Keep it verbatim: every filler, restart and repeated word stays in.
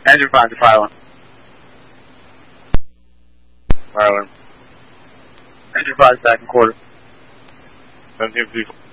Engine five to fire one. Fire one. Engine five back in quarter. seventeen fifty-four.